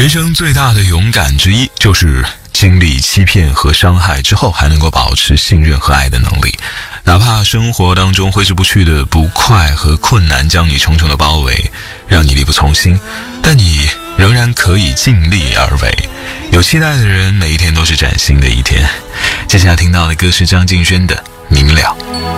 人生最大的勇敢之一，就是经历欺骗和伤害之后，还能够保持信任和爱的能力。哪怕生活当中挥之不去的不快和困难将你重重的包围，让你力不从心，但你仍然可以尽力而为。有期待的人，每一天都是崭新的一天。接下来听到的歌是张敬轩的《明了》。